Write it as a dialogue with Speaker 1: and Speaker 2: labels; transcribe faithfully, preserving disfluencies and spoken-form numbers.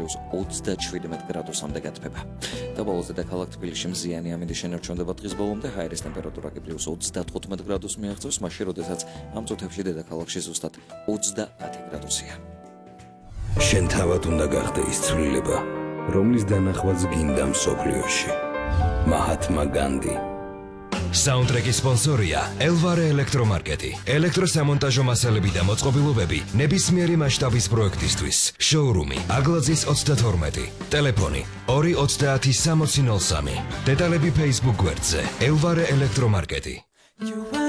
Speaker 1: პლუს ოცდაშვიდმეტ გრადუსამდე გათბება. დაბოლოების დედაქალაქ თბილისში მზიანი ამინდი შენარჩუნდება დღის ბოლომდე, ჰაერის ტემპერატურა კი პლუს ოცდათხუთმეტ გრადუსს მიაღწევს, მაშინ როდესაც ამ წუთებში დედაქალაქში ზუსტად ოცდაათი გრადუსია.
Speaker 2: შენ თავად უნდა გახდე ის ცვლილება, რომლის დანახვაც გინდა მსოფლიოში. მაჰათმა განდი.
Speaker 3: საუნდტრეკის სპონსორია ელვარე ელექტრომარკეტი. ელექტროსამონტაჟო მასალები და მოწყობილობები ნებისმიერი მასშტაბის პროექტისთვის. შოურუმი აგლაძის ოცდათორმეტი. ტელეფონი ორი ოცდაათი სამოცი ნოლ სამი. დეტალები Facebook გვერდზე ელვარე ელექტრომარკეტი.